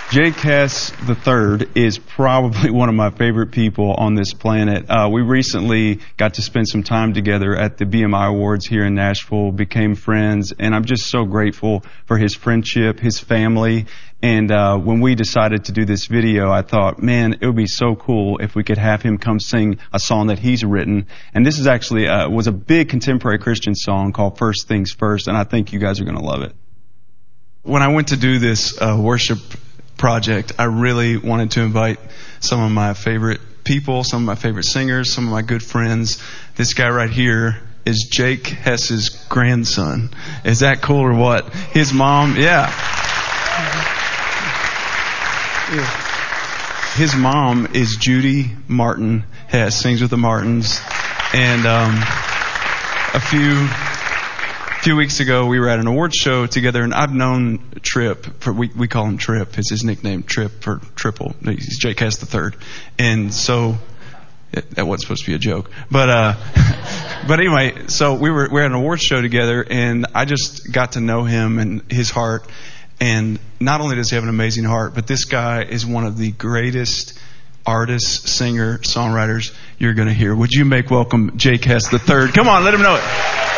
Jake Hess III is probably one of my favorite people on this planet. We recently got to spend some time together at the BMI Awards here in Nashville, became friends, and I'm just so grateful for his friendship, his family. And when we decided to do this video, I thought, man, it would be so cool if we could have him come sing a song that he's written. And this is actually was a big contemporary Christian song called First Things First, and I think you guys are going to love it. When I went to do this worship project, I really wanted to invite some of my favorite people, some of my favorite singers, some of my good friends. This guy right here is Jake Hess's grandson. Is that cool or what? His mom, yeah. His mom is Judy Martin Hess, sings with the Martins. And a few weeks ago, we were at an awards show together, and I've known Tripp. We call him Tripp. It's his nickname, Tripp for Triple. He's Jake Hess III. And so, that wasn't supposed to be a joke. But anyway, so we're at an awards show together, and I just got to know him and his heart. And not only does he have an amazing heart, but this guy is one of the greatest artists, singer, songwriters you're going to hear. Would you make welcome Jake Hess III? Come on, let him know it.